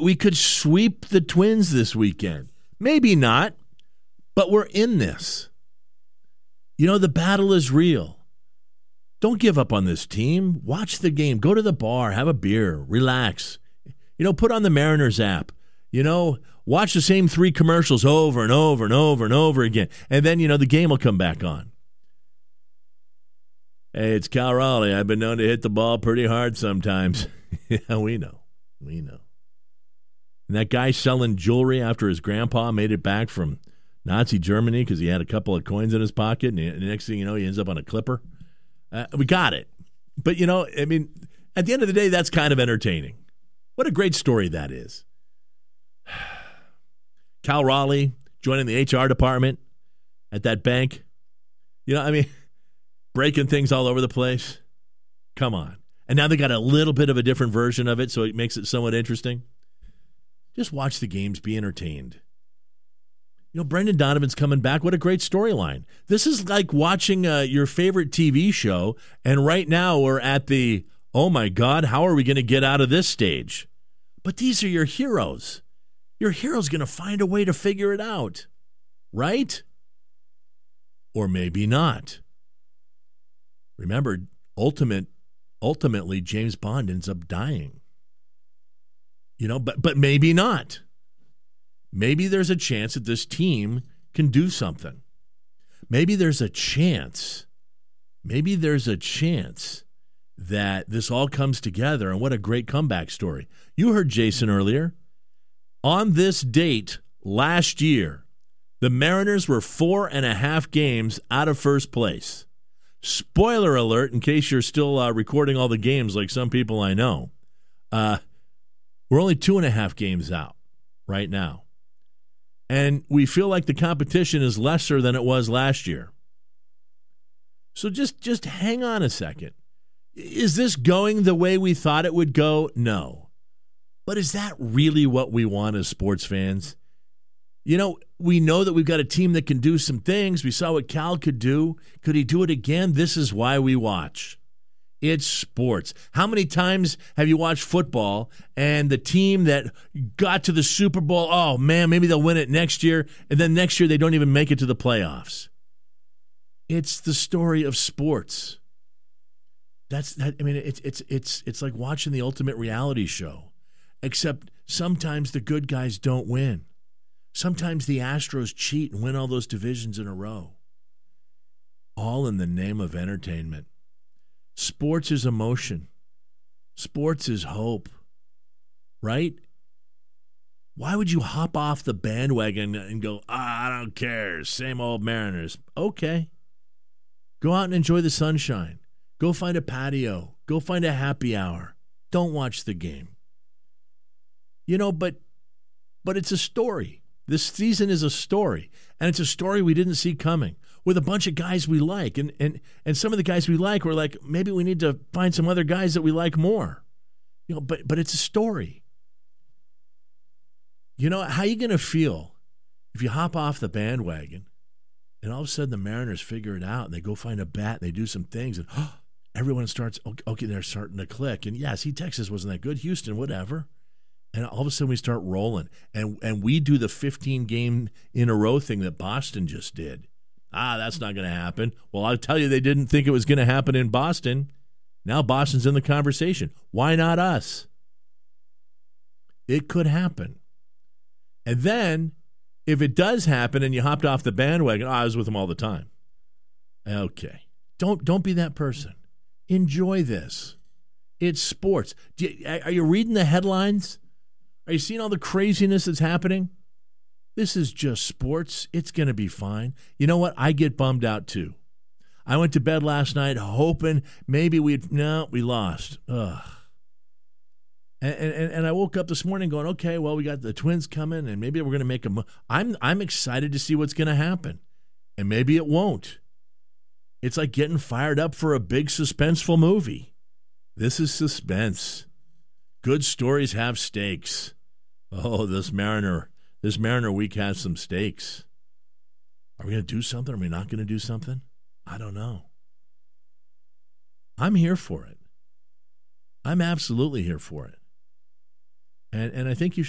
we could sweep the Twins this weekend. Maybe not, but we're in this. The battle is real. Don't give up on this team. Watch the game. Go to the bar. Have a beer. Relax. Put on the Mariners app. Watch the same 3 commercials over and over and over and over again. And then, the game will come back on. Hey, it's Cal Raleigh. I've been known to hit the ball pretty hard sometimes. Yeah, we know. And that guy selling jewelry after his grandpa made it back from Nazi Germany because he had a couple of coins in his pocket, and the next thing you know, he ends up on a clipper. We got it. But, at the end of the day, that's kind of entertaining. What a great story that is. Cal Raleigh joining the HR department at that bank. Breaking things all over the place. Come on. And now they got a little bit of a different version of it, so it makes it somewhat interesting. Just watch the games, be entertained. Brendan Donovan's coming back. What a great storyline. This is like watching your favorite TV show, and right now we're at the, oh my God, how are we going to get out of this stage? But these are your heroes. Your hero's going to find a way to figure it out, right? Or maybe not. Remember, ultimately, James Bond ends up dying. But maybe not. Maybe there's a chance that this team can do something. Maybe there's a chance that this all comes together, and what a great comeback story. You heard Jason earlier. On this date last year, the Mariners were 4.5 games out of first place. Spoiler alert, in case you're still recording all the games like some people I know. We're only 2.5 games out right now. And we feel like the competition is lesser than it was last year. So just hang on a second. Is this going the way we thought it would go? No. But is that really what we want as sports fans? We know that we've got a team that can do some things. We saw what Cal could do. Could he do it again? This is why we watch. It's sports. How many times have you watched football and the team that got to the Super Bowl, oh, man, maybe they'll win it next year, and then next year they don't even make it to the playoffs? It's the story of sports. It's like watching the ultimate reality show, except sometimes the good guys don't win. Sometimes the Astros cheat and win all those divisions in a row. All in the name of entertainment. Sports is emotion. Sports is hope. Right? Why would you hop off the bandwagon and go, I don't care, same old Mariners? Okay. Go out and enjoy the sunshine. Go find a patio. Go find a happy hour. Don't watch the game. But it's a story. This season is a story, and it's a story we didn't see coming with a bunch of guys we like. And some of the guys we like, we're like, maybe we need to find some other guys that we like more. But it's a story. How are you going to feel if you hop off the bandwagon and all of a sudden the Mariners figure it out and they go find a bat and they do some things and everyone starts, okay, they're starting to click. And yeah, Texas wasn't that good. Houston, whatever. And all of a sudden we start rolling. And we do the 15-game in a row thing that Boston just did. That's not going to happen. Well, I'll tell you, they didn't think it was going to happen in Boston. Now Boston's in the conversation. Why not us? It could happen. And then, if it does happen and you hopped off the bandwagon, I was with them all the time. Okay. Don't be that person. Enjoy this. It's sports. Are you reading the headlines? Are you seeing all the craziness that's happening? This is just sports. It's going to be fine. You know what? I get bummed out too. I went to bed last night hoping maybe we lost. Ugh. And I woke up this morning going, okay, well, we got the Twins coming, and maybe we're going to make them. I'm excited to see what's going to happen, and maybe it won't. It's like getting fired up for a big suspenseful movie. This is suspense. Good stories have stakes. Oh, this Mariner week has some stakes. Are we going to do something? Are we not going to do something? I don't know. I'm here for it. I'm absolutely here for it. And I think you should.